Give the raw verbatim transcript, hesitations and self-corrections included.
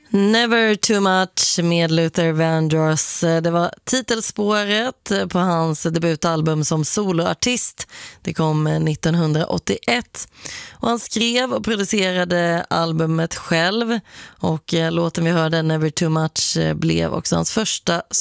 Never Too Much med Luther Vandross. Det var titelspåret på hans debutalbum som soloartist. Det kom nittonhundraåttioett. Och han skrev och producerade albumet själv. Och låten vi hörde, Never Too Much, blev också hans första